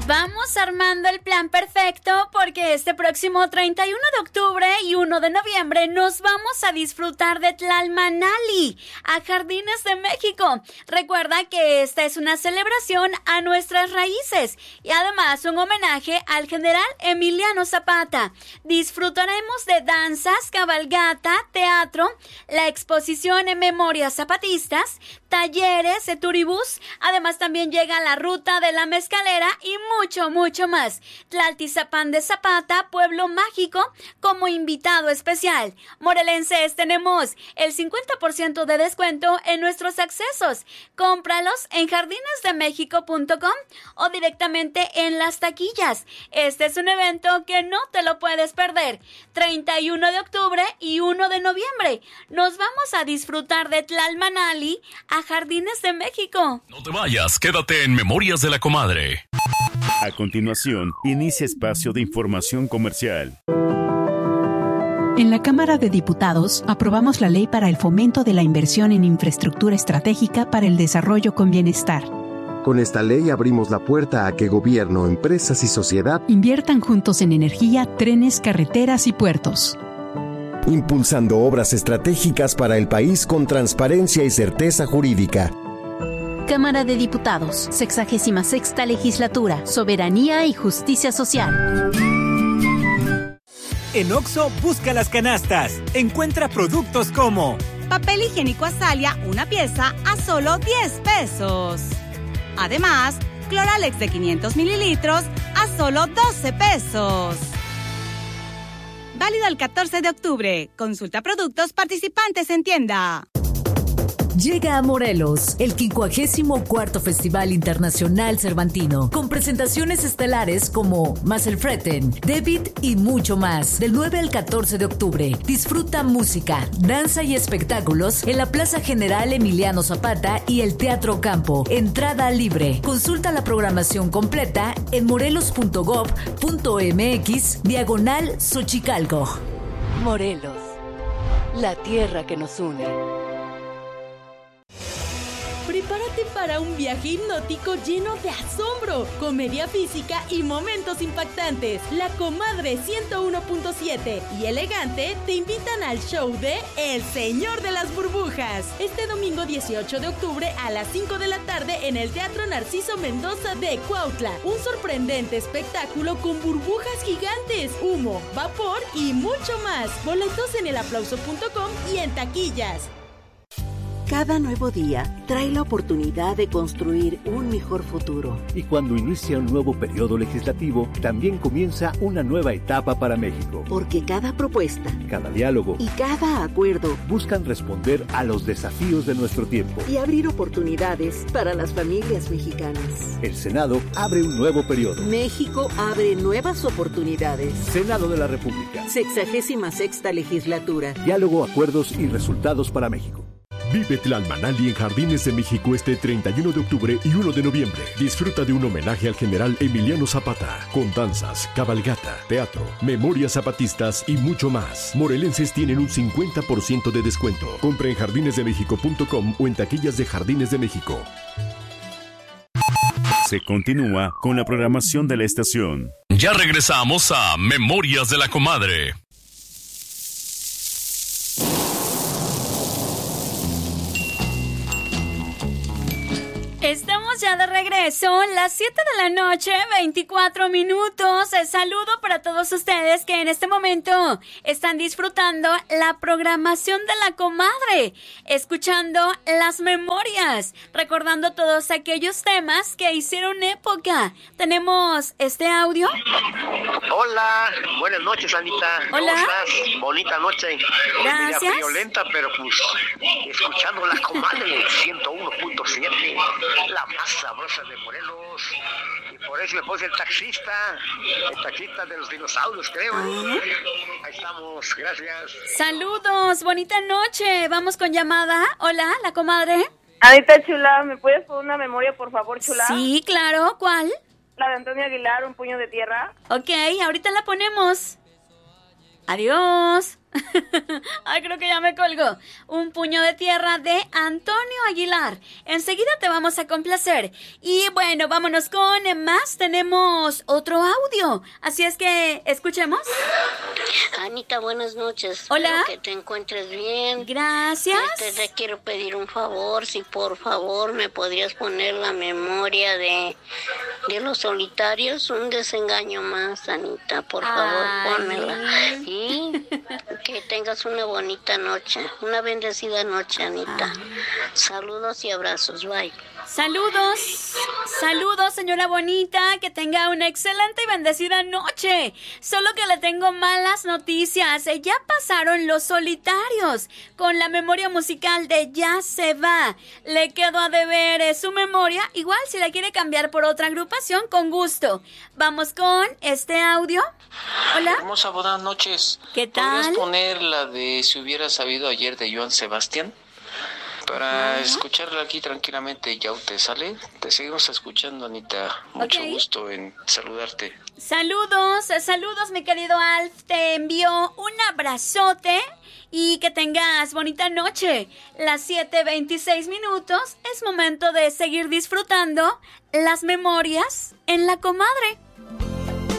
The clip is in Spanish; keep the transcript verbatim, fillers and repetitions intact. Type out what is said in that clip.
Vamos armando el plan perfecto porque este próximo treinta y uno de octubre y uno de noviembre nos vamos a disfrutar de Tlalmanali a Jardines de México. Recuerda que esta es una celebración a nuestras raíces y además un homenaje al general Emiliano Zapata. Disfrutaremos de danzas, cabalgata, teatro, la exposición en Memorias Zapatistas, talleres de turibús. Además también llega la ruta de la mezcalera y mucho, mucho más. Tlaltizapán de Zapata, pueblo mágico, como invitado especial. Morelenses, tenemos el cincuenta por ciento de descuento en nuestros accesos. Cómpralos en jardines de méxico punto com o directamente en las taquillas. Este es un evento que no te lo puedes perder. treinta y uno de octubre y uno de noviembre. Nos vamos a disfrutar de Tlalmanali a Jardines de México. No te vayas, quédate en Memorias de la Comadre. A continuación, inicia espacio de información comercial. En la Cámara de Diputados aprobamos la ley para el fomento de la inversión en infraestructura estratégica para el desarrollo con bienestar. Con esta ley abrimos la puerta a que gobierno, empresas y sociedad inviertan juntos en energía, trenes, carreteras y puertos, impulsando obras estratégicas para el país con transparencia y certeza jurídica. Cámara de Diputados, sexagésima sexta legislatura, soberanía y justicia social. En Oxxo, busca las canastas. Encuentra productos como papel higiénico Azalia, una pieza a solo diez pesos. Además, Cloralex de quinientos mililitros a solo doce pesos. Válido el catorce de octubre. Consulta productos participantes en tienda. Llega a Morelos el quincuagésimo cuarto Festival Internacional Cervantino, con presentaciones estelares como Maselfreten, David y mucho más. Del nueve al catorce de octubre, disfruta música, danza y espectáculos en la Plaza General Emiliano Zapata y el Teatro Campo. Entrada libre. Consulta la programación completa en morelos punto gob punto mx diagonal Xochicalco. Morelos, la tierra que nos une. Prepárate para un viaje hipnótico lleno de asombro, comedia física y momentos impactantes. La Comadre ciento uno punto siete y Elegante te invitan al show de El Señor de las Burbujas. Este domingo dieciocho de octubre a las cinco de la tarde en el Teatro Narciso Mendoza de Cuautla. Un sorprendente espectáculo con burbujas gigantes, humo, vapor y mucho más. Boletos en el aplauso punto com y en taquillas. Cada nuevo día trae la oportunidad de construir un mejor futuro. Y cuando inicia un nuevo periodo legislativo, también comienza una nueva etapa para México. Porque cada propuesta, cada diálogo y cada acuerdo buscan responder a los desafíos de nuestro tiempo y abrir oportunidades para las familias mexicanas. El Senado abre un nuevo periodo. México abre nuevas oportunidades. Senado de la República. Sexagésima sexta legislatura. Diálogo, acuerdos y resultados para México. Vive Tlalmanali en Jardines de México este treinta y uno de octubre y uno de noviembre. Disfruta de un homenaje al general Emiliano Zapata, con danzas, cabalgata, teatro, memorias zapatistas y mucho más. Morelenses tienen un cincuenta por ciento de descuento. Compra en jardines de méxico punto com o en taquillas de Jardines de México. Se continúa con la programación de la estación. Ya regresamos a Memorias de la Comadre. Estamos ya de regreso, las siete de la noche, veinticuatro minutos. El saludo para todos ustedes que en este momento están disfrutando la programación de la Comadre, escuchando las memorias, recordando todos aquellos temas que hicieron época. Tenemos este audio. Hola, buenas noches, Anita. Hola. ¿Cómo estás? Bonita noche. Gracias. Media violenta, pero pues escuchando la Comadre ciento uno punto siete. La más sabrosa de Morelos. Y por eso me puse el taxista. El taxista de los dinosaurios, creo. ¿Eh? Ahí estamos, gracias. Saludos, bonita noche. Vamos con llamada. Hola, la Comadre. Anita chula, ¿me puedes poner una memoria, por favor, chula? Sí, claro. ¿Cuál? La de Antonio Aguilar, Un puño de tierra. Ok, ahorita la ponemos. Adiós. Ay, creo que ya me colgó. Un puño de tierra de Antonio Aguilar. Enseguida te vamos a complacer. Y bueno, vámonos con más. Tenemos otro audio. Así es que, ¿escuchemos? Anita, buenas noches. Hola. Espero que te encuentres bien. Gracias. Te, te quiero pedir un favor. Si por favor me podrías poner la memoria de, de Los Solitarios. Un desengaño más, Anita. Por favor, Ay. pónmela. Y que tengas una bonita noche. Una bendecida noche, Anita. Ay. Saludos y abrazos. Bye. Saludos, saludos señora bonita, que tenga una excelente y bendecida noche. Solo que le tengo malas noticias, ya pasaron Los Solitarios con la memoria musical de Ya se va. Le quedó a deber eh, su memoria, igual si la quiere cambiar por otra agrupación, con gusto. Vamos con este audio. Hola. Hermosa, buenas noches. ¿Qué tal? ¿Podrías poner la de Si hubiera sabido ayer de Joan Sebastián? Para escucharla aquí tranquilamente, ¿ya te sale? Te seguimos escuchando, Anita. Mucho okay. gusto en saludarte. Saludos, saludos mi querido Alf. Te envío un abrazote y que tengas bonita noche. Las siete veintiséis minutos, es momento de seguir disfrutando las memorias en La Comadre.